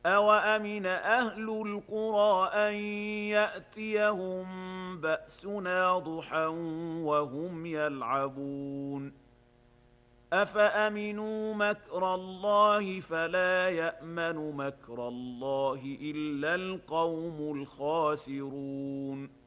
أَوَأَمِنَ أَهْلُ الْقُرَىٰ أَن يَأْتِيَهُم بَأْسُنَا ضُحًى وَهُمْ يَلْعَبُونَ أَفَأَمِنُوا مَكْرَ اللَّهِ فَلَا يَأْمَنُ مَكْرَ اللَّهِ إِلَّا الْقَوْمُ الْخَاسِرُونَ